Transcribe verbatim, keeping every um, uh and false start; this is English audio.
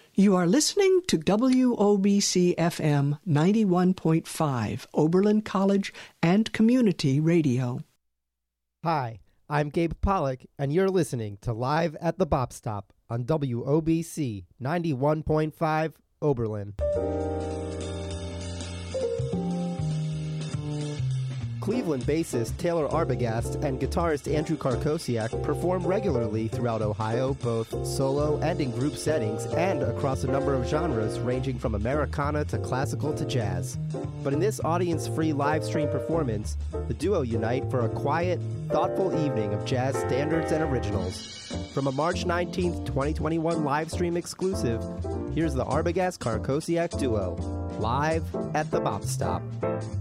You are listening to W O B C F M ninety-one point five, Oberlin College and Community Radio. Hi, I'm Gabe Pollock, and you're listening to Live at the Bop Stop on W O B C ninety-one point five, Oberlin. Cleveland bassist Taylor Arbogast and guitarist Andrew Karkosiak perform regularly throughout Ohio, both solo and in group settings, and across a number of genres ranging from Americana to classical to jazz. But in this audience-free live stream performance, the duo unite for a quiet, thoughtful evening of jazz standards and originals. From a March nineteenth, twenty twenty-one live stream exclusive, here's the Arbogast Karkosiak duo, live at the Bop Stop.